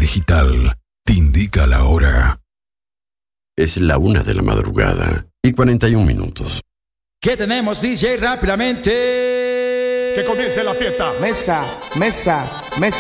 digital te indica la hora. Es la 1:41 ¿Qué tenemos, DJ? Rápidamente. Que comience la fiesta. Mesa, mesa, mesa.